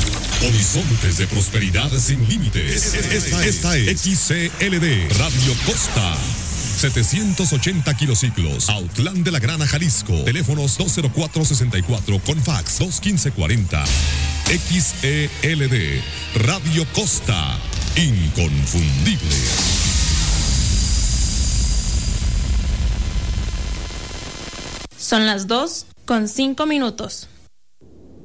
Horizontes de prosperidad sin límites. Esta es XCLD Radio Costa. 780 kilociclos, Autlán de la Grana, Jalisco. Teléfonos 204-64 con fax 215-40. XELD Radio Costa, inconfundible. Son las 2:05.